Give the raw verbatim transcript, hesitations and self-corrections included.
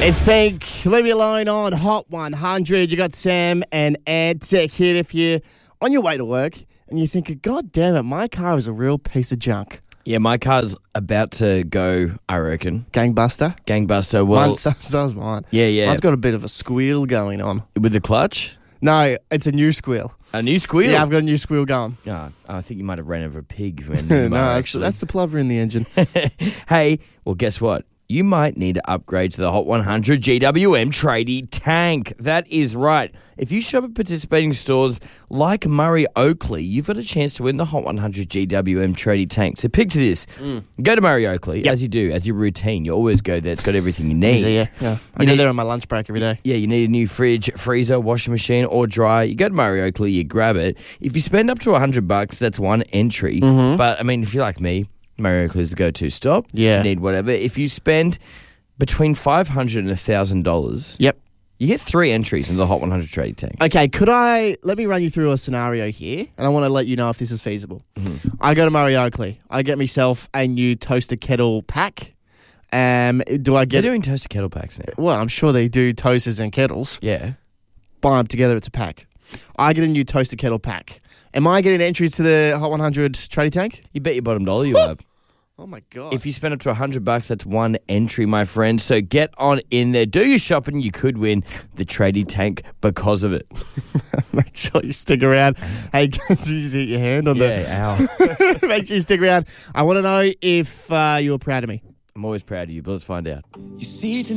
It's Pink. Leave me alone on Hot one hundred. You got Sam and Ed here if you're on your way to work and you think, God damn it, my car is a real piece of junk. Yeah, my car's about to go, I reckon. Gangbuster? Gangbuster. Well, Mine, so, so's mine. Yeah, yeah. Mine's got a bit of a squeal going on. With the clutch? No, it's a new squeal. A new squeal? Yeah, I've got a new squeal going. Oh, I think you might have ran over a pig. When no, you might that's, actually. that's the plover in the engine. Hey, well, guess what? You might need to upgrade to the Hot one hundred G W M Tradie Tank. That is right. If you shop at participating stores like Murray Oakley, you've got a chance to win the Hot one hundred G W M Tradie Tank. So picture this. Mm. Go to Murray Oakley, yep. as you do, as your routine. You always go there. It's got everything you need. Easy, yeah, yeah. I you go need, there on my lunch break every day. Yeah, you need a new fridge, freezer, washing machine, or dryer. You go to Murray Oakley, you grab it. If you spend up to one hundred bucks, that's one entry. Mm-hmm. But, I mean, if you're like me, Murray Oakley is the go-to stop. Yeah. You need whatever. If you spend between five hundred dollars and one thousand dollars, yep, you get three entries in the Hot one hundred Tradie Tank. Okay, could I, let me run you through a scenario here, and I want to let you know if this is feasible. Mm-hmm. I go to Murray Oakley. I get myself a new toaster kettle pack. Um, do I get... They're doing toaster kettle packs now. Well, I'm sure they do toasters and kettles. Yeah. Buy them together, it's a pack. I get a new toaster kettle pack. Am I getting entries to the Hot one hundred Tradie Tank? You bet your bottom dollar you are. Oh, my God. If you spend up to one hundred bucks, that's one entry, my friend. So get on in there. Do your shopping. You could win the Tradie Tank because of it. Make sure you stick around. Hey, did you hit your hand on yeah, the... ow. Make sure you stick around. I want to know if uh, you're proud of me. I'm always proud of you, but let's find out. You see